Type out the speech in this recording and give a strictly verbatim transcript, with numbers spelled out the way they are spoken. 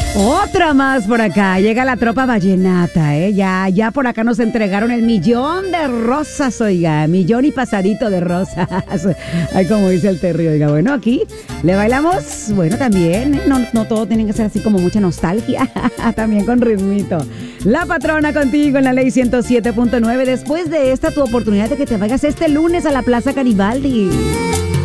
Otra más por acá. Llega la tropa vallenata, ¿eh? Ya, ya por acá nos entregaron el millón de rosas, oiga. Millón y pasadito de rosas. Ay, como dice el Terry, oiga. Bueno, aquí le bailamos, bueno, también. ¿eh? No, no todo tiene que ser así como mucha nostalgia. También con ritmito. La patrona contigo en la ley ciento siete punto nueve. Después de esta, tu oportunidad de que te vayas este lunes a la Plaza Garibaldi.